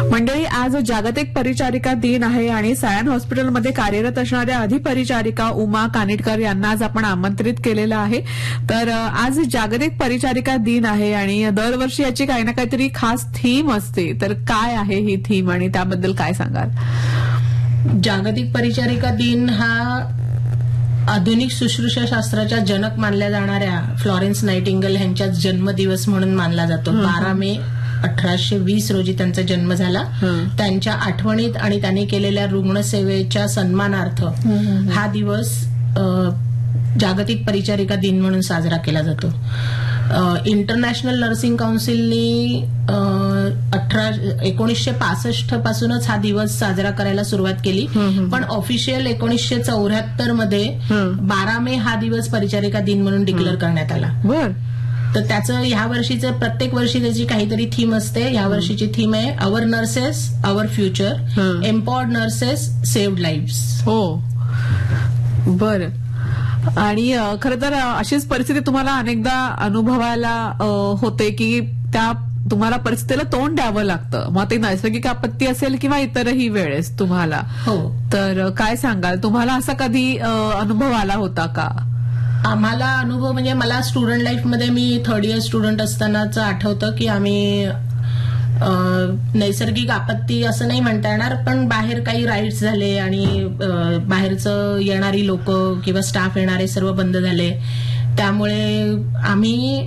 मंडळी, आज जागतिक परिचारिका दिन आहे आणि सायन हॉस्पिटलमध्ये कार्यरत असणाऱ्या अधिपरिचारिका उमा कानिटकर यांना आज आपण आमंत्रित केलेलं आहे. तर आज जागतिक परिचारिका दिन आहे आणि दरवर्षी याची काही ना काहीतरी खास थीम असते. तर काय आहे ही थीम आणि त्याबद्दल काय सांगाल? जागतिक परिचारिका दिन हा आधुनिक शुश्रूषा शास्त्राच्या जनक मानल्या जाणाऱ्या फ्लॉरेन्स नाइटिंगेल यांचा जन्मदिवस म्हणून मानला जातो. 12 मे 1820 रोजी त्यांचा जन्म झाला. त्यांच्या आठवणीत आणि त्यांनी केलेल्या रुग्णसेवेच्या सन्मानार्थ हा दिवस जागतिक परिचारिका दिन म्हणून साजरा केला जातो. इंटरनॅशनल नर्सिंग काउन्सिलनी 1965 पासूनच हा दिवस साजरा करायला सुरुवात केली, पण ऑफिशियल 1974 मध्ये 12 मे हा दिवस परिचारिका दिन म्हणून डिक्लेअर करण्यात आला. तर त्याचं ह्या वर्षीचं प्रत्येक वर्षी त्याची काहीतरी थीम असते. ह्या वर्षीची थीम आहे our nurses our future, empowered nurses saved lives. हो, बरं. आणि खरं तर अशीच परिस्थिती तुम्हाला अनेकदा अनुभवायला होते की त्या तुम्हाला परिस्थितीला तोंड द्यावं लागतं, मग ते नैसर्गिक आपत्ती असेल किंवा इतरही वेळेस तुम्हाला. हो, तर काय सांगाल, तुम्हाला असा कधी अनुभव आला होता का? आम्हाला अनुभव म्हणजे मला स्टुडंट लाईफमध्ये मी 3rd इयर स्टुडंट असतानाच आठवतं की आम्ही नैसर्गिक आपत्ती असं नाही म्हणता येणार, पण बाहेर काही राईड्स झाले आणि बाहेरचं येणारी लोक किंवा स्टाफ येणारे सर्व बंद झाले. त्यामुळे आम्ही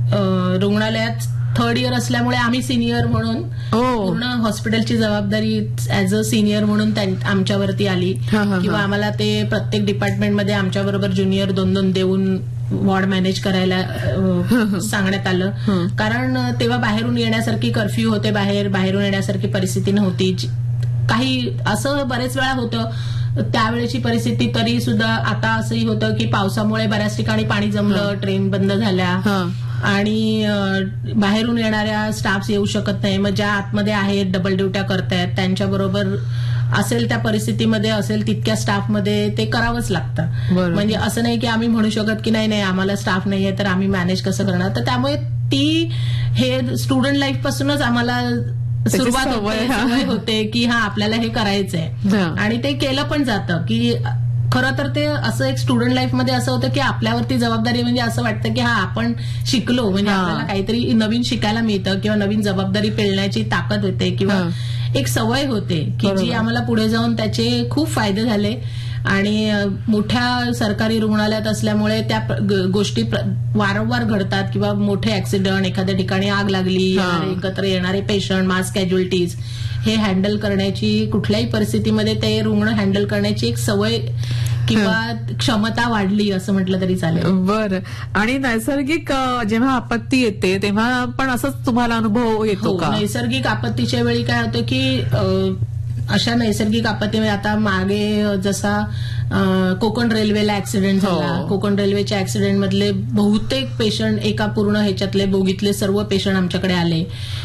रुग्णालयात 3rd इयर असल्यामुळे आम्ही सिनियर म्हणून पूर्ण हॉस्पिटलची जबाबदारी ऍज अ सिनियर म्हणून आमच्यावरती आली किंवा आम्हाला ते प्रत्येक डिपार्टमेंटमध्ये आमच्याबरोबर ज्युनियर 2-2 देऊन वॉर्ड मॅनेज करायला सांगण्यात आलं. कारण तेव्हा बाहेरून येण्यासारखी कर्फ्यू होते, बाहेरून येण्यासारखी परिस्थिती नव्हती. काही असं बरेच वेळा होतं त्यावेळेची परिस्थिती, तरी सुद्धा आता असंही होतं की पावसामुळे बऱ्याच ठिकाणी पाणी जमलं, ट्रेन बंद झाल्या आणि बाहेरून येणाऱ्या स्टाफ्स येऊ शकत नाही. मग ज्या आतमध्ये आहेत डबल ड्युट्या करतायत त्यांच्याबरोबर असेल त्या परिस्थितीमध्ये असेल तितक्या स्टाफमध्ये ते करावंच लागतं. म्हणजे असं नाही की आम्ही म्हणू शकत की नाही आम्हाला स्टाफ नाहीये तर आम्ही मॅनेज कसं करणार. तर त्यामुळे ती हे स्टुडंट लाईफ पासूनच आम्हाला सुरुवात होते की हा आपल्याला हे करायचंय आणि ते केलं पण जातं. की खरं तर ते असं एक स्टुडंट लाईफमध्ये असं होतं की आपल्यावरती जबाबदारी म्हणजे असं वाटतं की हा आपण शिकलो म्हणजे आपल्याला काहीतरी नवीन शिकायला मिळतं किंवा नवीन जबाबदारी पेलण्याची ताकद होते किंवा एक सवय होते की जी आम्हाला पुढे जाऊन त्याचे खूप फायदे झाले. आणि मोठ्या सरकारी रुग्णालयात असल्यामुळे त्या गोष्टी वारंवार घडतात किंवा मोठे ऍक्सिडेंट, एखाद्या ठिकाणी आग लागली, एकत्र येणारे पेशंट, मास कॅज्युअल्टीज हे हँडल करण्याची कुठल्याही परिस्थितीमध्ये ते रुग्ण हँडल करण्याची एक सवय किंवा क्षमता वाढली असं म्हटलं तरी चालेल. बरं. आणि नैसर्गिक जेव्हा आपत्ती येते तेव्हा पण असंच तुम्हाला अनुभव येतो का? नैसर्गिक आपत्तीच्या वेळी काय होतं की अशा नैसर्गिक आपत्ती आता मागे जसा कोकण रेल्वेला ऍक्सिडेंट झाला, कोकण रेल्वेच्या ऍक्सिडेंट मधले बहुतेक पेशंट एका पूर्ण ह्याच्यातले बोगीतले सर्व पेशंट आमच्याकडे आले.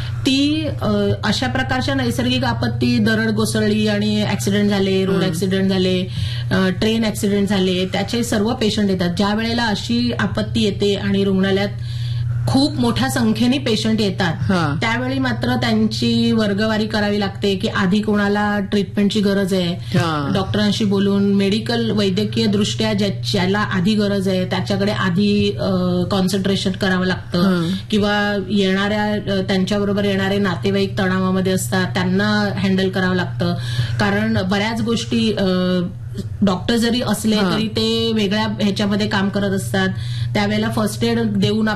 ती अशा प्रकारच्या नैसर्गिक आपत्ती, दरड कोसळली आणि ऍक्सिडेंट झाले, रोड ऍक्सिडेंट झाले, ट्रेन ऍक्सिडेंट झाले, त्याचे सर्व पेशंट येतात. ज्या वेळेला अशी आपत्ती येते आणि रुग्णालयात खूप मोठ्या संख्येने पेशंट येतात त्यावेळी मात्र त्यांची वर्गवारी करावी लागते की आधी कोणाला ट्रीटमेंटची गरज आहे, डॉक्टरांशी बोलून मेडिकल वैद्यकीय दृष्ट्या ज्याला आधी गरज आहे त्याच्याकडे आधी कॉन्सन्ट्रेशन करावं लागतं किंवा येणाऱ्या त्यांच्याबरोबर येणारे नातेवाईक तणावामध्ये असतात त्यांना हँडल करावं लागतं. कारण बऱ्याच गोष्टी डॉक्टर जरी असले तरी ते वेगळ्या ह्याच्यामध्ये काम करत असतात. त्यावेळेला फर्स्ट एड देऊन